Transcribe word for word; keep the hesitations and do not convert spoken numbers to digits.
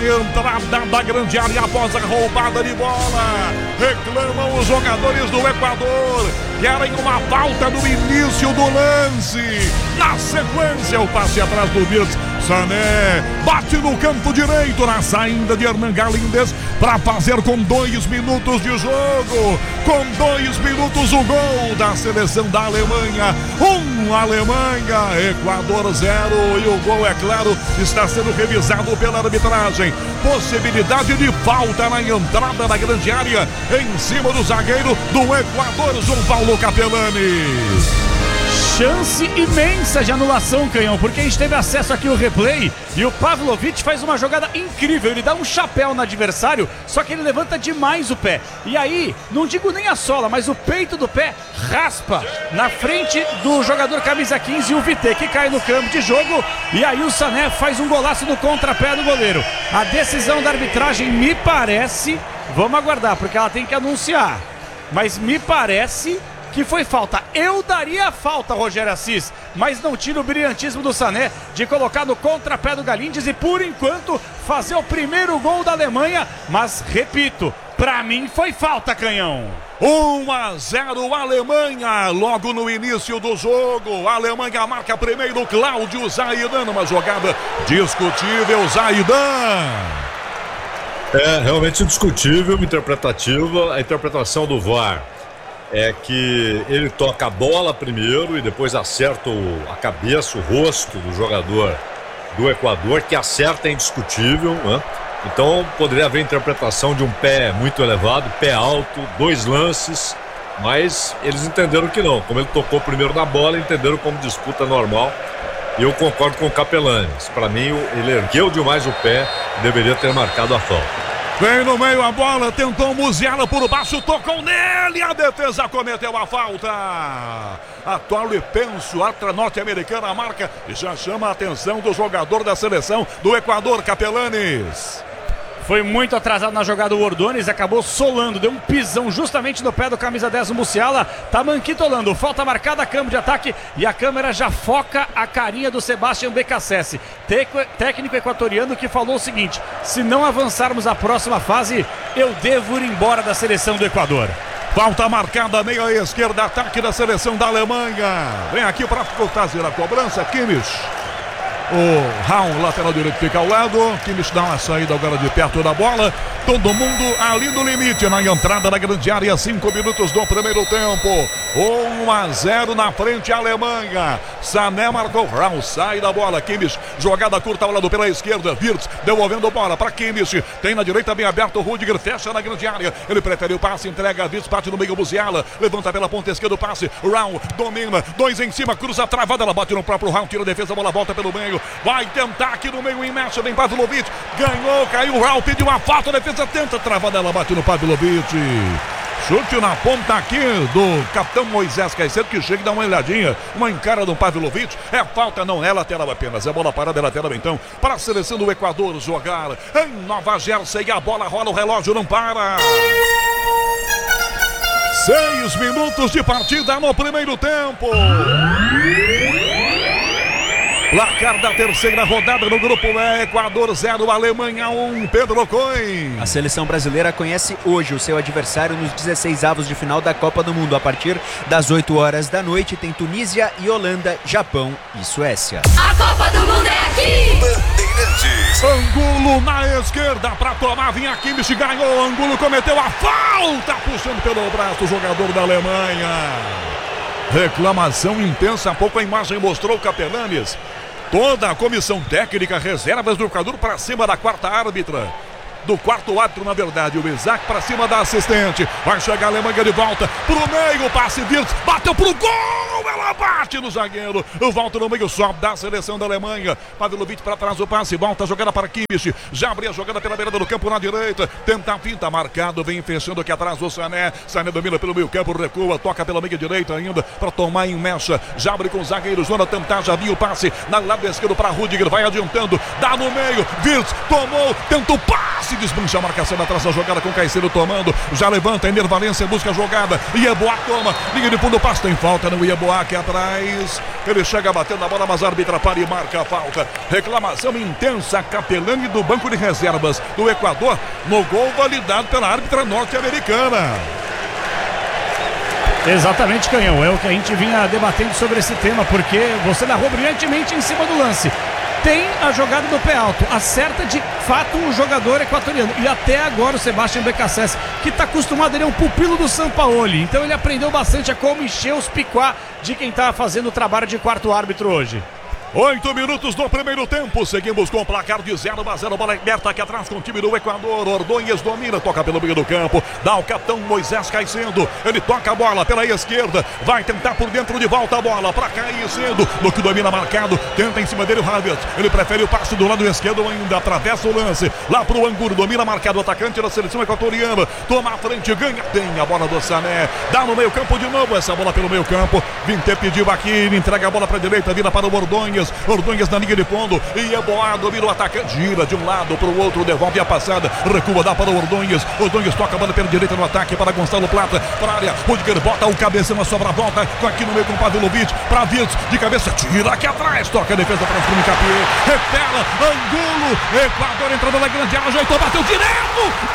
entrada da grande área após a roubada de bola. Reclamam os jogadores do Equador. Querem uma falta no início do lance. Na sequência, o passe atrás do Virtus. Sané bate no canto direito na saída de Hernan Galíndez para fazer com dois minutos de jogo. Com dois minutos o gol da seleção da Alemanha. Um Alemanha, Equador zero. E o gol, é claro, está sendo revisado pela arbitragem. Possibilidade de falta na entrada da grande área em cima do zagueiro do Equador, João Paulo Capelani. Chance imensa de anulação, Canhão, porque a gente teve acesso aqui ao replay e o Pavlovic faz uma jogada incrível. Ele dá um chapéu no adversário, só que ele levanta demais o pé. E aí, não digo nem a sola, mas o peito do pé raspa na frente do jogador camisa quinze, o Vité, que cai no campo de jogo. E aí o Sané faz um golaço no contrapé do goleiro. A decisão da arbitragem me parece, vamos aguardar, porque ela tem que anunciar, mas me parece que foi falta. Eu daria falta, Rogério Assis, mas não tira o brilhantismo do Sané de colocar no contrapé do Galíndez e, por enquanto, fazer o primeiro gol da Alemanha. Mas, repito, pra mim foi falta, Canhão. um a zero Alemanha, logo no início do jogo. A Alemanha marca primeiro Cláudio Zaidan, uma jogada discutível, Zaidan. É, realmente discutível, interpretativa. A interpretação do V A R é que ele toca a bola primeiro e depois acerta o, a cabeça, o rosto do jogador do Equador, que acerta é indiscutível, né? Então poderia haver interpretação de um pé muito elevado, pé alto, dois lances, mas eles entenderam que não. Como ele tocou primeiro na bola, entenderam como disputa normal. E eu concordo com o Capelanes. Para mim, ele ergueu demais o pé e deveria ter marcado a falta. Vem no meio a bola, tentou Musiala por baixo, tocou nele, a defesa cometeu a falta. Atual e penso, atra norte-americana marca e já chama a atenção do jogador da seleção do Equador, Capelanes. Foi muito atrasado na jogada o Ordones, acabou solando, deu um pisão justamente no pé do camisa dez, o Musiala. Tá manquitolando, falta marcada, câmbio de ataque e a câmera já foca a carinha do Sebastião Becassese, técnico equatoriano, que falou o seguinte: se não avançarmos à próxima fase, eu devo ir embora da seleção do Equador. Falta marcada, meia esquerda, ataque da seleção da Alemanha. Vem aqui para fazer a cobrança, Kimmich. O Raul, lateral direito, fica ao lado. Kimmich dá uma saída agora de perto da bola. Todo mundo ali no limite, na entrada da grande área. Cinco minutos do primeiro tempo. um a zero na frente a Alemanha. Sané marcou. Raul sai da bola. Kimmich, jogada curta ao lado pela esquerda. Wirtz devolvendo bola para Kimmich. Tem na direita bem aberto o Rudiger. Fecha na grande área. Ele prefere o passe, entrega a Wirtz, bate no meio Musiala. Levanta pela ponta esquerda o passe. Raul domina. Dois em cima, cruza travada. Ela bate no próprio Raul. Tira a defesa, a bola volta pelo meio. Vai tentar aqui no meio, em mexe, vem Pavlovic, ganhou, caiu o Raul, pediu uma falta, a defesa tenta, travada, ela bate no Pavlovic. Chute na ponta aqui do capitão Moisés Caicedo, que chega e dá uma olhadinha, uma encara do Pavlovic. É falta, não é lateral apenas, é bola parada, é lateral então, para a seleção do Equador jogar em Nova Jersey. A bola rola, o relógio não para. Seis minutos de partida no primeiro tempo. Placar da terceira rodada no grupo E, Equador zero, Alemanha um, Pedro Coin. A seleção brasileira conhece hoje o seu adversário nos dezesseis avos de final da Copa do Mundo. A partir das oito horas da noite tem Tunísia e Holanda, Japão e Suécia. A Copa do Mundo é aqui! Bandeirantes. Angulo na esquerda para tomar, vinha Kimmich, ganhou, Angulo cometeu a falta, puxando pelo braço o jogador da Alemanha. Reclamação intensa, há pouco a imagem mostrou o Capelanes. Toda a comissão técnica, reservas do Equador para cima da quarta árbitra. Do quarto árbitro, na verdade, o Isaac para cima da assistente. Vai chegar a Alemanha de volta pro meio, passe Wirtz, bateu pro gol, ela bate no zagueiro. Volta no meio, sobe da seleção da Alemanha. Pavlovic para trás, o passe, volta a jogada para Kimmich. Já abriu a jogada pela beirada do campo na direita. Tenta a finta, marcado, vem fechando aqui atrás o Sané. Sané domina pelo meio campo, recua, toca pela meia direita ainda para tomar em mecha. Já abre com os zagueiros, Jonathan Tah, já viu o passe na lado esquerdo para Rudiger, vai adiantando, dá no meio, Wirtz tomou, tenta o passe. Desmancha a marcação atrás da jogada com Caicedo tomando. Já levanta, Ener Valencia busca a jogada. Ieboá toma, linha de fundo, passe, tem falta no Ieboá. Pelo aqui atrás. Ele chega batendo a bola, mas a árbitra para e marca a falta. Reclamação intensa. Capelani do banco de reservas do Equador no gol validado pela árbitra norte-americana. Exatamente, Canhão. É o que a gente vinha debatendo sobre esse tema, porque você narrou brilhantemente em cima do lance. Tem a jogada do pé alto, acerta de fato o jogador equatoriano. E até agora o Sebastião Becassese, que está acostumado, ele é um pupilo do Sampaoli. Então ele aprendeu bastante a como encher os picuá de quem está fazendo o trabalho de quarto árbitro hoje. Oito minutos do primeiro tempo, seguimos com o placar de zero a zero, bola aberta aqui atrás com o time do Equador. Ordonhas domina, toca pelo meio do campo, dá o capitão Moisés Caicedo, ele toca a bola pela esquerda, vai tentar por dentro, de volta a bola para Caicedo, no que domina marcado, tenta em cima dele o Havertz, ele prefere o passe do lado esquerdo ainda, atravessa o lance, lá pro Angulo, domina marcado, o atacante da seleção equatoriana, toma a frente, ganha, tem a bola do Sané, dá no meio campo de novo, essa bola pelo meio campo, Vinté pediu aqui, ele entrega a bola para a direita, vira para o Ordonhas, Ordonhas na linha de fundo, e é boado, vira o atacante, gira de um lado para o outro, devolve a passada, recua, dá para o Ordonhas, Ordonhas toca a bola pela direita no ataque para Gonçalo Plata, para a área, Rudiger bota o cabeção, a sobra volta, aqui no meio com o Pavlovic, para Virtus, de cabeça, tira aqui atrás, toca a defesa para o Capier, repela, Angulo, Equador entrando na grande área, ajeitou, bateu direto!